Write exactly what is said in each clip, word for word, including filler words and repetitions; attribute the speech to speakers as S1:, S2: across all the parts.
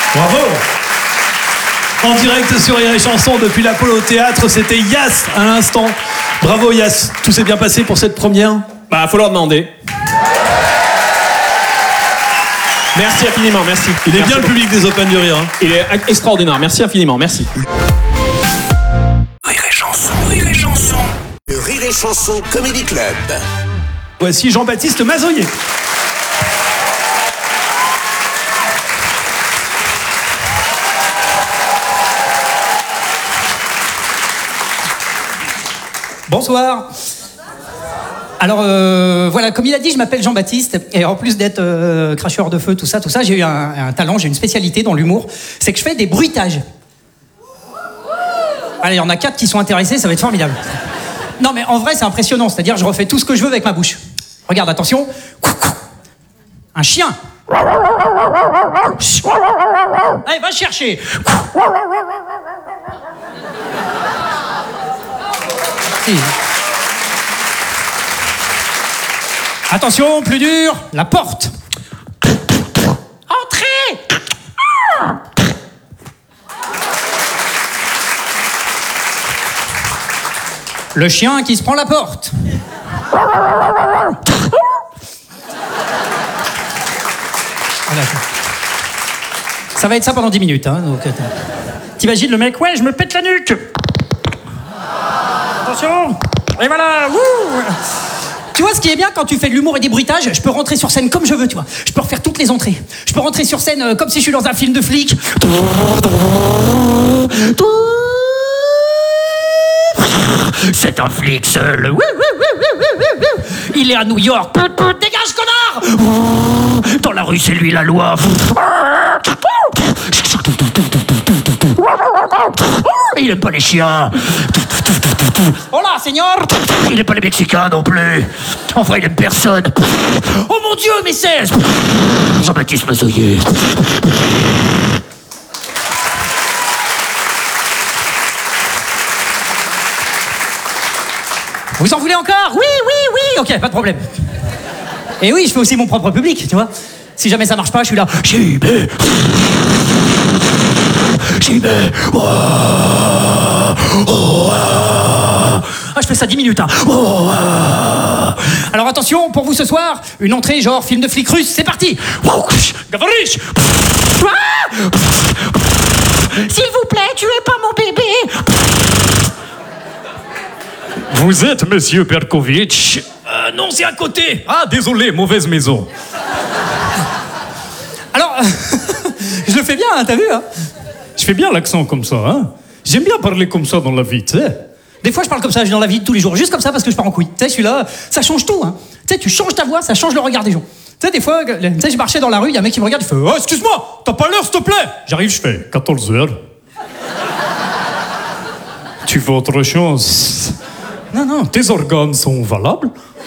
S1: Bravo. En direct sur Rire et Chanson depuis l'Apollo Théâtre, c'était Yass à l'instant. Bravo Yass, tout s'est bien passé pour cette première?
S2: Bah, faut leur demander. Merci infiniment, merci.
S1: Il est
S2: merci
S1: bien
S2: beaucoup.
S1: le public des Open du Rire. Hein.
S2: Il est extraordinaire, merci infiniment, merci.
S3: Rire et Chanson, Rire et Chanson. Le Rire et Chanson Comedy Club.
S1: Voici Jean-Baptiste Mazoyer.
S4: Bonsoir. Alors euh, voilà, comme il a dit, je m'appelle Jean-Baptiste et en plus d'être euh, cracheur de feu, tout ça, tout ça, j'ai eu un, un talent, j'ai une spécialité dans l'humour, c'est que je fais des bruitages. Allez, il y en a quatre qui sont intéressés, ça va être formidable. Non mais en vrai c'est impressionnant, c'est-à-dire je refais tout ce que je veux avec ma bouche. Regarde, attention. Un chien. Allez, va chercher. Si. Attention, plus dur, la porte. Entrez. Le chien qui se prend la porte. Voilà. Ça va être ça pendant dix minutes. Hein, donc, t'imagines le mec, ouais, je me pète la nuque. Attention. Et voilà. Wouh. Tu vois, ce qui est bien quand tu fais de l'humour et des bruitages, je peux rentrer sur scène comme je veux, tu vois. Je peux refaire toutes les entrées. Je peux rentrer sur scène euh, comme si je suis dans un film de flic. C'est un flic seul. Il est à New York. Dégage, connard! Dans la rue, c'est lui la loi. Il aime pas les chiens. Hola, señor. Il aime pas les Mexicains non plus. Enfin, il aime personne. Oh mon Dieu, mais c'est... Jean-Baptiste Mazoyer. Vous en voulez encore? Oui, oui, oui. Ok, pas de problème. Et oui, je fais aussi mon propre public, tu vois. Si jamais ça marche pas, je suis là. J'y vais. J'y vais. Oh, oh, ah, je fais ça dix minutes. Hein. Oh, alors attention, pour vous ce soir, une entrée genre film de flic russe, c'est parti. Gavarish. S'il vous plaît, tuez pas mon bébé.
S5: Vous êtes Monsieur Perkovitch?
S1: Euh, non, c'est à côté.
S5: Ah, désolé, mauvaise maison.
S4: Alors, je le fais bien, hein, t'as vu, hein?
S5: Je fais bien l'accent comme ça, hein? J'aime bien parler comme ça dans la vie, tu sais.
S4: Des fois, je parle comme ça dans la vie de tous les jours, juste comme ça parce que je pars en couille. Tu sais, celui-là, ça change tout, hein. Tu sais, tu changes ta voix, ça change le regard des gens. Tu sais, des fois, tu sais, je marchais dans la rue, il y a un mec qui me regarde, il fait « Oh, excuse-moi, t'as pas l'heure, s'il te plaît ?» J'arrive, je fais « quatorze heures. » Tu veux autre chose? Non, non, tes organes sont valables.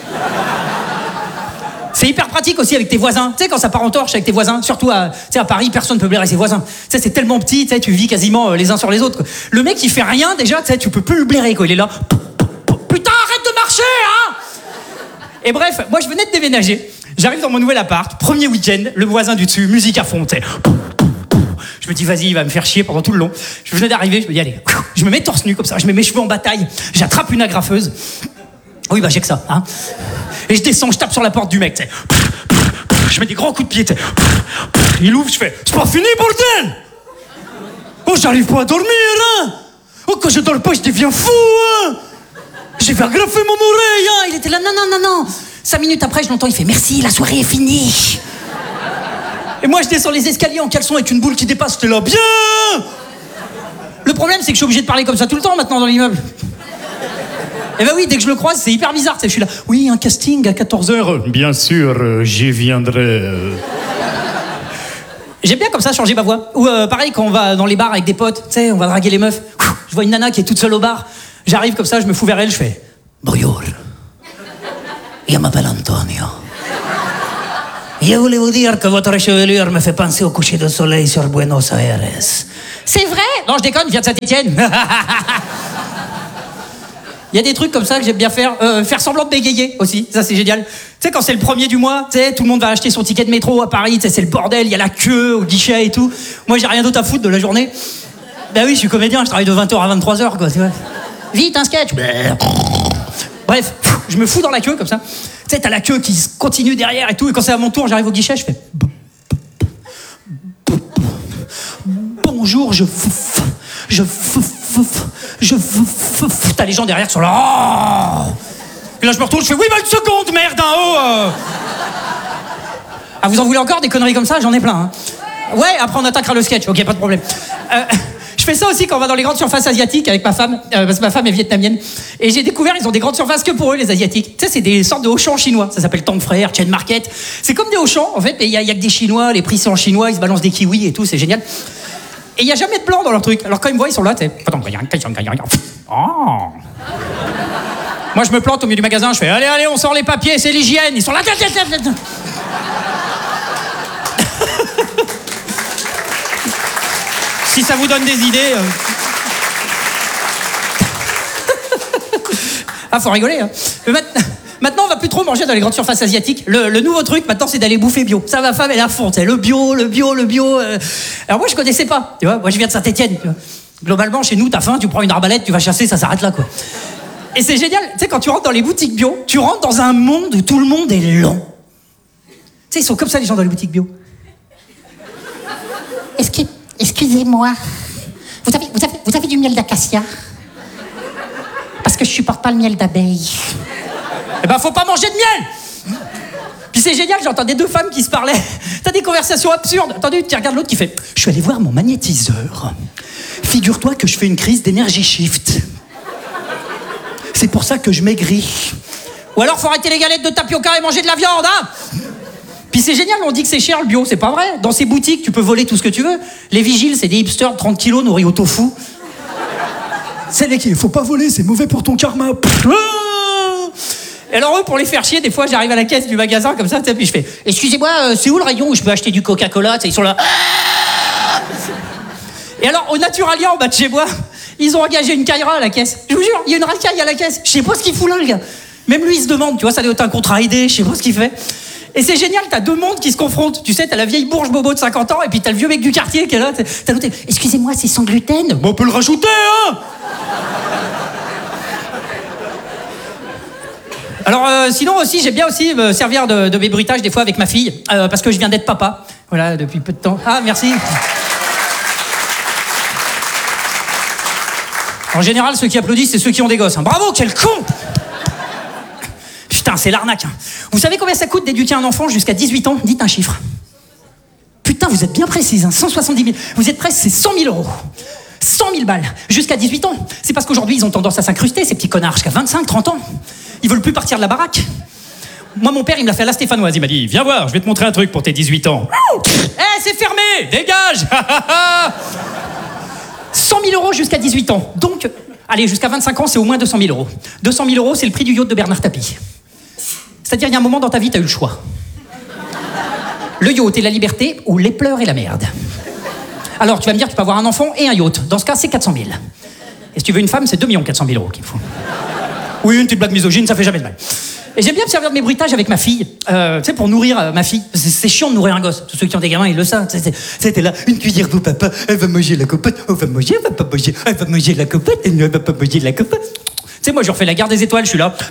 S4: C'est hyper pratique aussi avec tes voisins. Tu sais, quand ça part en torche avec tes voisins, surtout à, tu sais, à Paris, personne ne peut blairer ses voisins. Tu sais, c'est tellement petit, tu sais, tu vis quasiment euh, les uns sur les autres. Quoi. Le mec, il fait rien, déjà, tu sais, tu peux plus le blairer, quoi. Il est là. Putain, arrête de marcher, hein! Et bref, moi, je venais de déménager. J'arrive dans mon nouvel appart, premier week-end, le voisin du dessus, musique à fond, tu sais. Je me dis, vas-y, il va me faire chier pendant tout le long. Je venais d'arriver, je me dis, allez, je me mets torse nu comme ça, je mets mes cheveux en bataille, j'attrape une agrafeuse. Oui, bah j'ai que ça, hein. Et je descends, je tape sur la porte du mec, tu sais. Je mets des grands coups de pied, tu sais. Il ouvre, je fais, c'est pas fini, bordel! Oh, j'arrive pas à dormir, hein! Oh, quand je dors pas, je deviens fou, hein! J'ai fait agrafer mon oreille, hein! Il était là, non, non, non, non! Cinq minutes après, je l'entends, il fait, merci, la soirée est finie! Et moi, je descends les escaliers en caleçon avec une boule qui dépasse, j'étais là, bien! Le problème, c'est que je suis obligé de parler comme ça tout le temps maintenant dans l'immeuble. Eh ben oui, dès que je le croise, c'est hyper bizarre. Je suis là, oui, un casting à quatorze heures.
S5: Bien sûr, euh, j'y viendrai. Euh...
S4: J'aime bien comme ça changer ma voix. Ou euh, pareil, quand on va dans les bars avec des potes, tu sais, on va draguer les meufs. Je vois une nana qui est toute seule au bar. J'arrive comme ça, je me fous vers elle, je fais bonjour. Je m'appelle Antonio. Je voulais vous dire que votre chevelure me fait penser au coucher de soleil sur Buenos Aires. C'est vrai? Non, je déconne, je viens de Saint-Étienne. Il y a des trucs comme ça que j'aime bien faire. Euh, faire semblant de bégayer aussi, ça c'est génial. Tu sais, quand c'est le premier du mois, tu sais, tout le monde va acheter son ticket de métro à Paris, tu sais, c'est le bordel, il y a la queue au guichet et tout. Moi, j'ai rien d'autre à foutre de la journée. Ben oui, je suis comédien, je travaille de vingt heures à vingt-trois heures, quoi, tu vois. Vite, un sketch. Bref, je me fous dans la queue comme ça. Tu sais, t'as la queue qui continue derrière et tout, et quand c'est à mon tour, j'arrive au guichet, je fais... Bonjour, je... Je... Je... T'as les gens derrière qui sont là... Oh et là, je me retourne, je fais... Oui, bah une seconde, merde, en haut euh... Ah, vous en voulez encore des conneries comme ça? J'en ai plein, hein. Ouais, après on attaquera le sketch, ok, pas de problème. Euh, je fais ça aussi quand on va dans les grandes surfaces asiatiques avec ma femme, euh, parce que ma femme est vietnamienne. Et j'ai découvert, ils ont des grandes surfaces que pour eux, les asiatiques. Tu sais, c'est des sortes de Auchan chinois. Ça s'appelle Tang Frères, Chain Market. C'est comme des Auchan, en fait, mais il y, y a que des Chinois, les prix sont en chinois, ils se balancent des kiwis et tout, c'est génial. Et il n'y a jamais de blanc dans leur truc. Alors quand ils me voient, ils sont là, tu sais. Oh. Moi, je me plante au milieu du magasin, je fais allez, allez, on sort les papiers, c'est l'hygiène. Ils sont là. Si ça vous donne des idées. Euh... ah, faut rigoler, hein. Mais maintenant, on va plus trop manger dans les grandes surfaces asiatiques. Le, le nouveau truc, maintenant, c'est d'aller bouffer bio. Ça, ma femme, elle est à fond. C'est le bio, le bio, le bio. Euh... Alors moi, je connaissais pas. Tu vois, moi, je viens de Saint-Étienne. Globalement, chez nous, t'as faim, tu prends une arbalète, tu vas chasser, ça s'arrête là, quoi. Et c'est génial. Tu sais, quand tu rentres dans les boutiques bio, tu rentres dans un monde où tout le monde est lent. Tu sais, ils sont comme ça, les gens dans les boutiques bio.
S6: Est-ce que... Excusez-moi, vous avez, vous, avez, vous avez du miel d'acacia? Parce que je supporte pas le miel d'abeille.
S4: Eh ben, faut pas manger de miel! Puis c'est génial, j'entendais deux femmes qui se parlaient. T'as des conversations absurdes. Attendez, tu regardes l'autre qui fait « Je suis allé voir mon magnétiseur. Figure-toi que je fais une crise d'énergie shift. C'est pour ça que je maigris. Ou alors, faut arrêter les galettes de tapioca et manger de la viande, hein !» Puis c'est génial, on dit que c'est cher le bio, c'est pas vrai. Dans ces boutiques, tu peux voler tout ce que tu veux. Les vigiles, c'est des hipsters de trente kilos nourris au tofu. C'est les qui, faut pas voler, c'est mauvais pour ton karma. Et alors eux, pour les faire chier, des fois, j'arrive à la caisse du magasin comme ça, puis je fais « Excusez-moi, euh, c'est où le rayon où je peux acheter du Coca-Cola ?» Ils sont là. Et alors, au Naturalia, en bas de chez moi, ils ont engagé une caïra à la caisse. Je vous jure, il y a une racaille à la caisse. Je sais pas ce qu'il fout là, le gars. Même lui, il se demande, tu vois, ça doit être un contrat aidé, je sais pas ce qu'il fait. Et c'est génial, t'as deux mondes qui se confrontent. Tu sais, t'as la vieille bourge bobo de cinquante ans et puis t'as le vieux mec du quartier qui est là. T'as l'autre, excusez-moi, c'est sans gluten?
S5: Bon, on peut le rajouter, hein.
S4: Alors, euh, sinon aussi, j'aime bien aussi me servir de, de mes bruitages des fois avec ma fille, euh, parce que je viens d'être papa. Voilà, depuis peu de temps. Ah, merci. En général, ceux qui applaudissent, c'est ceux qui ont des gosses. Hein. Bravo, quel con! Putain, c'est l'arnaque. Hein. Vous savez combien ça coûte d'éduquer un enfant jusqu'à dix-huit ans? Dites un chiffre. Putain, vous êtes bien précise, hein. cent soixante-dix mille. Vous êtes presque, c'est cent mille euros. cent mille balles, jusqu'à dix-huit ans. C'est parce qu'aujourd'hui, ils ont tendance à s'incruster, ces petits connards, jusqu'à vingt-cinq, trente ans. Ils veulent plus partir de la baraque. Moi, mon père, il me l'a fait à la stéphanoise. Il m'a dit, viens voir, je vais te montrer un truc pour tes dix-huit ans. Eh, hey, c'est fermé, dégage. cent mille euros jusqu'à dix-huit ans. Donc, allez, jusqu'à vingt-cinq ans, c'est au moins deux cent mille euros. deux cent mille euros, c'est le prix du yacht de Bernard Tapie. C'est-à-dire, il y a un moment dans ta vie, tu as eu le choix. Le yacht et la liberté, ou les pleurs et la merde. Alors, tu vas me dire, tu peux avoir un enfant et un yacht. Dans ce cas, c'est quatre cent mille. Et si tu veux une femme, c'est deux millions quatre cent mille euros qu'il faut. Oui, une petite blague misogyne, ça fait jamais de mal. Et j'aime bien me servir de mes bruitages avec ma fille, euh, tu sais, pour nourrir euh, ma fille. C'est, c'est chiant de nourrir un gosse. Tous ceux qui ont des gamins, ils le savent. C'était là, une cuillère pour papa, elle va manger la copote, on va manger, elle va pas manger, elle va manger la copote, elle ne va pas manger la copote. Tu sais, moi, je refais la guerre des étoiles, je suis là.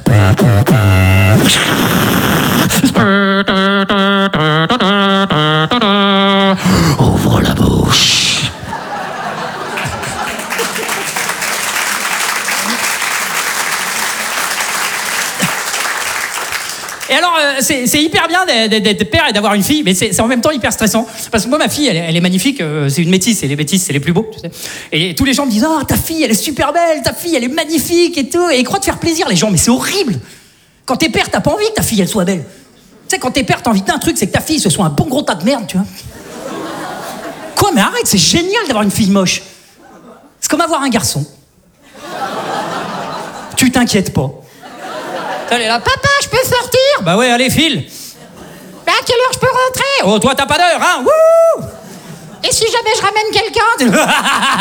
S4: Ouvre la bouche. Et alors, euh, c'est, c'est hyper bien d'être, d'être père et d'avoir une fille, mais c'est, c'est en même temps hyper stressant. Parce que moi, ma fille, elle, elle est magnifique, euh, c'est une métisse, et les métisses, c'est les plus beaux, tu sais. Et tous les gens me disent, ah, oh, ta fille, elle est super belle, ta fille, elle est magnifique et tout. Et ils croient te faire plaisir, les gens, mais c'est horrible. Quand t'es père, t'as pas envie que ta fille, elle soit belle. Tu sais, quand t'es père, t'as envie d'un truc, c'est que ta fille, ce soit un bon gros tas de merde, tu vois. Quoi, mais arrête, c'est génial d'avoir une fille moche. C'est comme avoir un garçon. Tu t'inquiètes pas. Elle est là, papa, je peux sortir? Bah ouais, allez, file.
S6: Bah à quelle heure je peux rentrer?
S4: Oh, toi, t'as pas d'heure, hein? Wouh!
S6: Et si jamais je ramène quelqu'un?